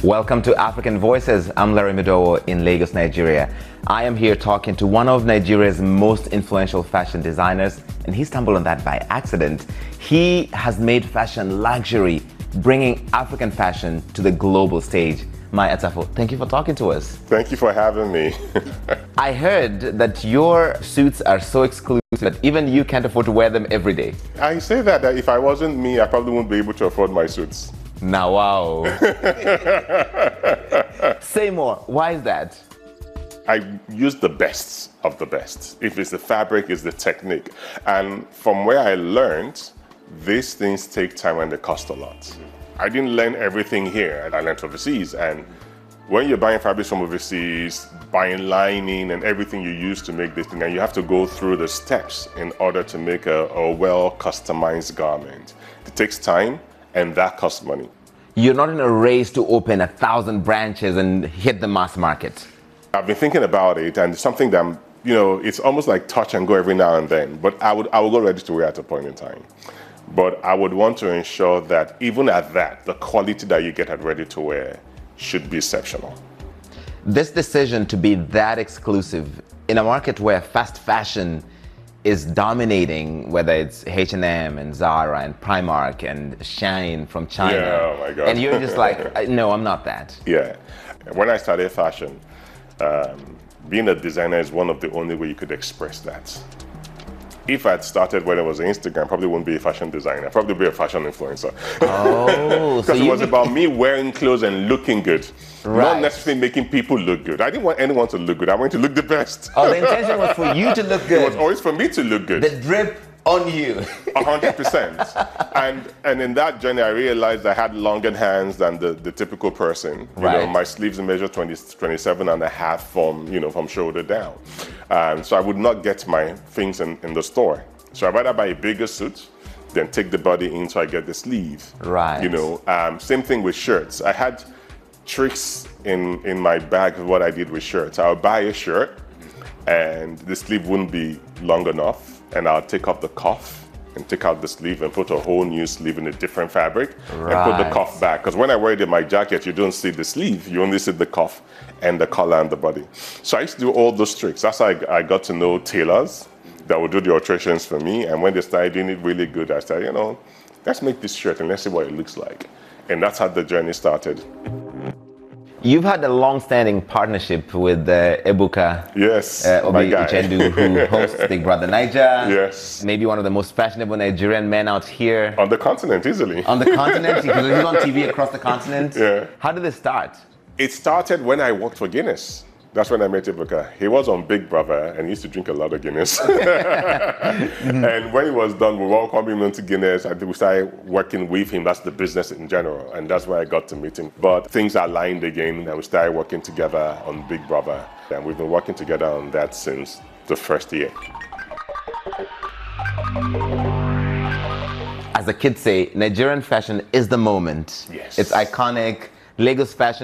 Welcome to African Voices. I'm Larry Medowo in Lagos, Nigeria. I am here talking to one of Nigeria's most influential fashion designers, and he stumbled on that by accident. He has made fashion luxury, bringing African fashion to the global stage. Mai Atafo, thank you for talking to us. Thank you for having me. I heard that your suits are so exclusive that even you can't afford to wear them every day. I say that if I wasn't me, I probably wouldn't be able to afford my suits. Now, wow. Say more. Why is that? I use the best of the best. If it's the fabric, it's the technique. And from where I learned, these things take time and they cost a lot. I didn't learn everything here. I learned overseas. And when you're buying fabrics from overseas, buying lining and everything you use to make this thing, and you have to go through the steps in order to make a well-customized garment. It takes time, and that costs money. You're not in a race to open 1,000 branches and hit the mass market. I've been thinking about it, and it's something that it's almost like touch and go every now and then. But I will go ready to wear at a point in time. But I would want to ensure that even at that, the quality that you get at ready to wear should be exceptional. This decision to be that exclusive in a market where fast fashion is dominating, whether it's H&M and Zara and Primark and Shine from China. Yeah, oh my God. And you're just like, no, I'm not that. Yeah. When I started fashion, being a designer is one of the only way you could express that. If I'd started when it was Instagram, probably wouldn't be a fashion designer. I'd probably be a fashion influencer. Oh, because it was about me wearing clothes and looking good, right. Not necessarily making people look good. I didn't want anyone to look good. I wanted to look the best. Oh, the intention was for you to look good. It was always for me to look good. The drip on you. 100%. And in that journey, I realized I had longer hands than the typical person. Right. My sleeves measure 27 and a half from shoulder down. So I would not get my things in the store. So I'd rather buy a bigger suit than take the body in so I get the sleeve. Right. Same thing with shirts. I had tricks in my bag of what I did with shirts. I would buy a shirt and the sleeve wouldn't be long enough. And I'll take off the cuff and take out the sleeve and put a whole new sleeve in a different fabric and put the cuff back. Because when I wear it in my jacket, you don't see the sleeve, you only see the cuff and the collar and the body. So I used to do all those tricks. That's how I got to know tailors that would do the alterations for me. And when they started doing it really good, I said, let's make this shirt and let's see what it looks like. And that's how the journey started. You've had a long-standing partnership with Ebuka. Yes, Obi Uchendu, who hosts Big Brother Naija. Yes. Maybe one of the most fashionable Nigerian men out here. On the continent, easily. On the continent, because he's on TV across the continent. Yeah. How did this start? It started when I worked for Guinness. That's when I met Ebuka. He was on Big Brother and he used to drink a lot of Guinness. And when he was done, we welcomed him into Guinness. I think we started working with him. That's the business in general. And that's where I got to meet him. But things aligned again and we started working together on Big Brother. And we've been working together on that since the first year. As the kids say, Nigerian fashion is the moment. Yes. It's iconic. Lagos fashion